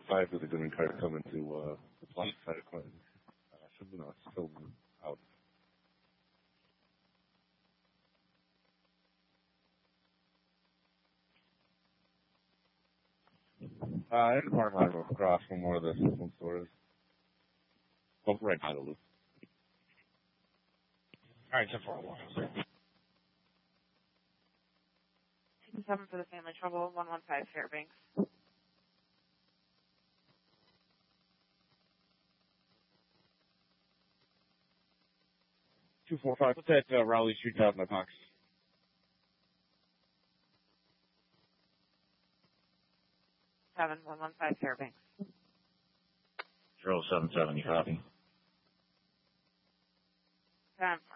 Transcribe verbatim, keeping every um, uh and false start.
five is a good car coming to uh, the plus side of Clinton. Uh, should be not still out. Uh, in the parking lot across from one of the system stores. Well, right by the loop. All right, ten four one. Two seven for the family trouble. One one five Fairbanks. Two four five. What's that uh, Raleigh Street out in my box? Seven one one five Fairbanks. Zero seven seven. You copy? Ten